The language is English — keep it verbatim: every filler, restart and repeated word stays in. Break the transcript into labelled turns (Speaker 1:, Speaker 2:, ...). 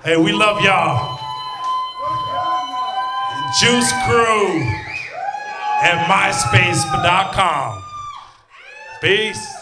Speaker 1: Hey, we love y'all. Juice Crew at myspace dot com. Peace.